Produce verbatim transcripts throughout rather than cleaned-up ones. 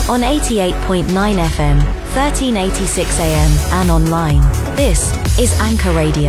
on eighty-eight point nine F M, thirteen eighty-six A M and online. This is Anchor Radio.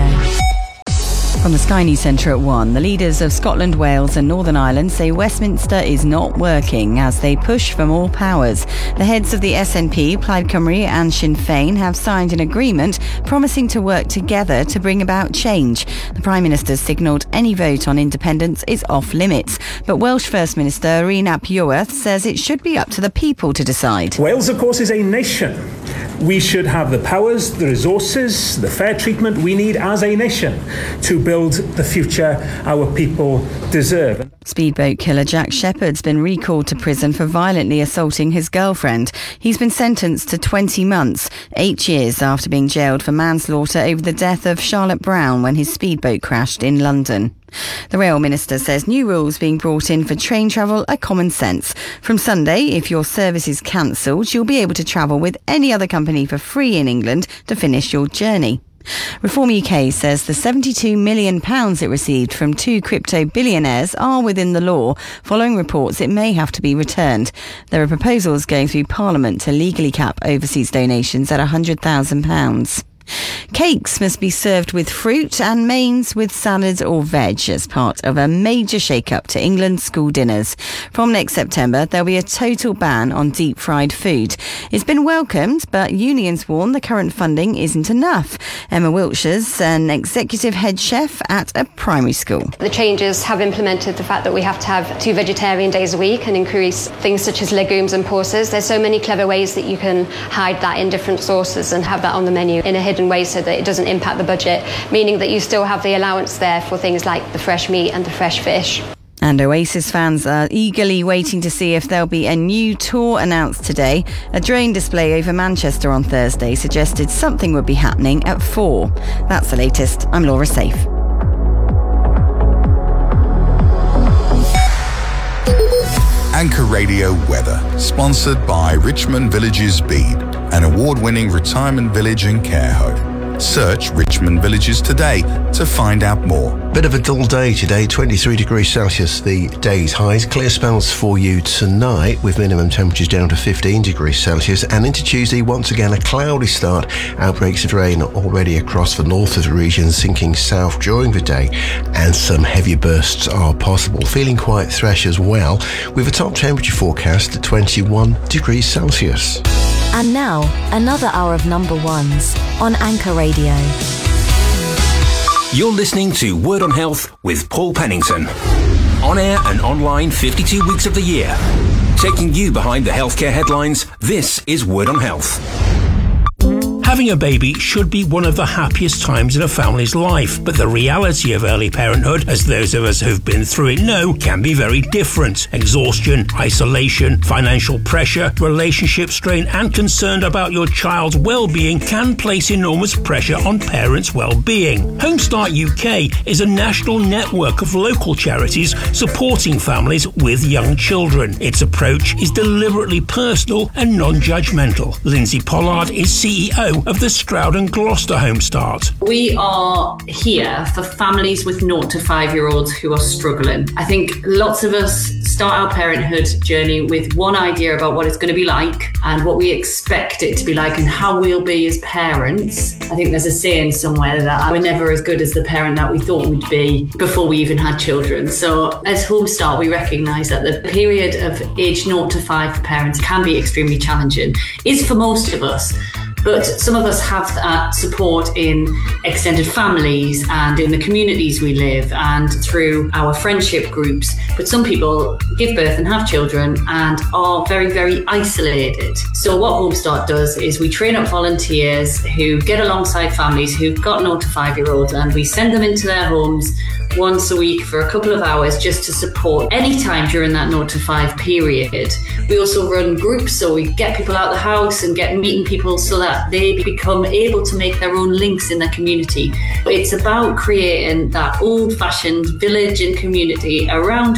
From the Sky News Centre at one, the leaders of Scotland, Wales and Northern Ireland say Westminster is not working as they push for more powers. The heads of the S N P, Plaid Cymru and Sinn Féin have signed an agreement promising to work together to bring about change. The Prime Minister signalled any vote on independence is off limits. But Welsh First Minister Rhun ap Iorwerth says it should be up to the people to decide. Wales, of course, is a nation. We should have the powers, the resources, the fair treatment we need as a nation to build the future our people deserve. Speedboat killer Jack Shepherd's been recalled to prison for violently assaulting his girlfriend. He's been sentenced to twenty months, eight years after being jailed for manslaughter over the death of Charlotte Brown when his speedboat crashed in London. The Rail Minister says new rules being brought in for train travel are common sense. From Sunday, if your service is cancelled, you'll be able to travel with any other company for free in England to finish your journey. Reform U K says the seventy-two million pounds it received from two crypto billionaires are within the law, following reports it may have to be returned. There are proposals going through Parliament to legally cap overseas donations at one hundred thousand pounds. Cakes must be served with fruit and mains with salad or veg as part of a major shake-up to England's school dinners. From next September, there'll be a total ban on deep-fried food. It's been welcomed, but unions warn the current funding isn't enough. Emma Wiltshire's an executive head chef at a primary school. The changes have implemented the fact that we have to have two vegetarian days a week and increase things such as legumes and pulses. There's so many clever ways that you can hide that in different sauces and have that on the menu in a hidden way so that it doesn't impact the budget, meaning that you still have the allowance there for things like the fresh meat and the fresh fish. And Oasis fans are eagerly waiting to see if there'll be a new tour announced today. A drone display over Manchester on Thursday suggested something would be happening at four. That's the latest. I'm Laura Safe. Anchor Radio Weather, sponsored by Richmond Villages Bede, an award-winning retirement village and care home. Search Richmond Villages today to find out more. Bit of a dull day today, twenty-three degrees Celsius the day's highs. Clear spells for you tonight with minimum temperatures down to fifteen degrees Celsius, and into Tuesday once again a cloudy start. Outbreaks of rain already across the north of the region, sinking south during the day, and some heavy bursts are possible. Feeling quite fresh as well, with a top temperature forecast at twenty-one degrees Celsius. And now, another hour of number ones on Anchor Radio. You're listening to Word on Health with Paul Pennington. On air and online fifty-two weeks of the year. Taking you behind the healthcare headlines, this is Word on Health. Having a baby should be one of the happiest times in a family's life, but the reality of early parenthood, as those of us who've been through it know, can be very different. Exhaustion, isolation, financial pressure, relationship strain, and concern about your child's well-being can place enormous pressure on parents' well-being. Home Start U K is a national network of local charities supporting families with young children. Its approach is deliberately personal and non-judgmental. Lindsay Pollard is C E O of the Stroud and Gloucester Home Start. We are here for families with naught to five-year-olds who are struggling. I think lots of us start our parenthood journey with one idea about what it's going to be like and what we expect it to be like and how we'll be as parents. I think there's a saying somewhere that we're never as good as the parent that we thought we'd be before we even had children. So as Home Start, we recognise that the period of age naught to five for parents can be extremely challenging. Is for most of us. But some of us have that support in extended families and in the communities we live and through our friendship groups. But some people give birth and have children and are very, very isolated. So what Home Start does is we train up volunteers who get alongside families who've got naught to five-year-olds, and we send them into their homes once a week for a couple of hours just to support any time during that naught to five period. We also run groups, so we get people out of the house and get meeting people so that they become able to make their own links in their community. It's about creating that old-fashioned village and community around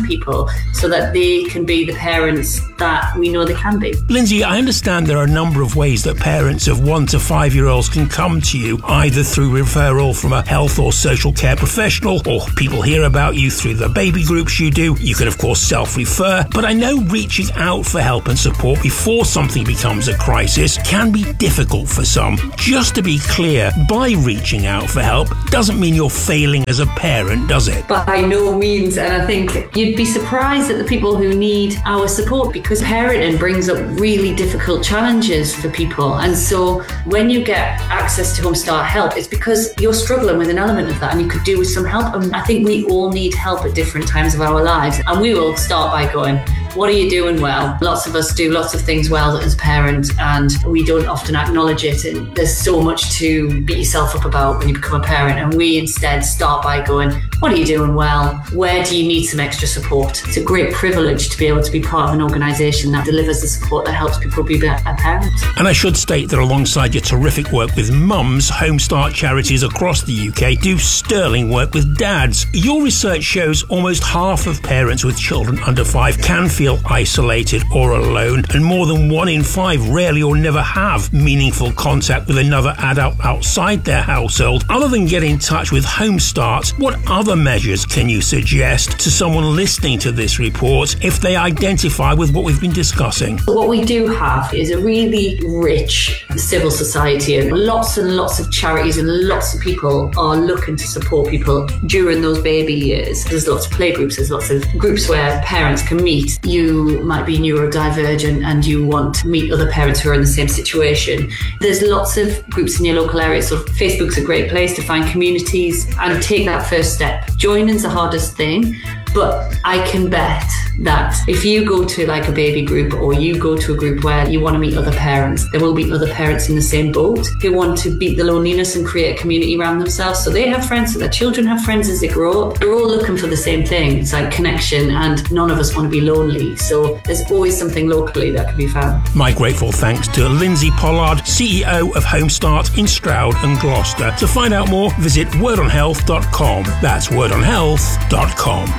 people so that they can be the parents that we know they can be. Lindsay, I understand there are a number of ways that parents of one to five year olds can come to you, either through referral from a health or social care professional, or people hear about you through the baby groups you do. You can of course self-refer, but I know reaching out for help and support before something becomes a crisis can be difficult for some. Just to be clear, by reaching out for help doesn't mean you're failing as a parent, does it? By no means, and I think you'd be surprised at the people who need our support, because parenting brings up really difficult challenges for people. And so when you get access to Home Start help, it's because you're struggling with an element of that and you could do with some help. And I think we all need help at different times of our lives. And we will start by going, what are you doing well? Lots of us do lots of things well as parents, and we don't often acknowledge it. And there's so much to beat yourself up about when you become a parent. And we instead start by going, what are you doing well? Where do you need some extra support? It's a great privilege to be able to be part of an organisation that delivers the support that helps people be better parents. And I should state that alongside your terrific work with mums, Home Start charities across the U K do sterling work with dads. Your research shows almost half of parents with children under five can feel isolated or alone, and more than one in five rarely or never have meaningful contact with another adult outside their household. Other than get in touch with Home Start, what other measures can you suggest to someone listening to this report if they identify with what we've been discussing? What we do have is a really rich civil society, and lots and lots of charities and lots of people are looking to support people during those baby years. There's lots of play groups, there's lots of groups where parents can meet. You might be neurodivergent and you want to meet other parents who are in the same situation. There's lots of groups in your local area, so Facebook's a great place to find communities and take that first step. Joining's the hardest thing, but I can bet that if you go to like a baby group or you go to a group where you want to meet other parents, there will be other parents in the same boat who want to beat the loneliness and create a community around themselves so they have friends, so their children have friends as they grow up. They're all looking for the same thing. It's like connection, and none of us want to be lonely. So there's always something locally that can be found. My grateful thanks to Lindsay Pollard, C E O of Home Start in Stroud and Gloucester. To find out more, visit word on health dot com. That's word on health dot com.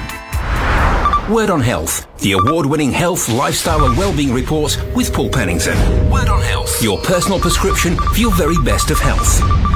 Word on Health, the award-winning health, lifestyle and wellbeing report with Paul Pennington. Word on Health, your personal prescription for your very best of health.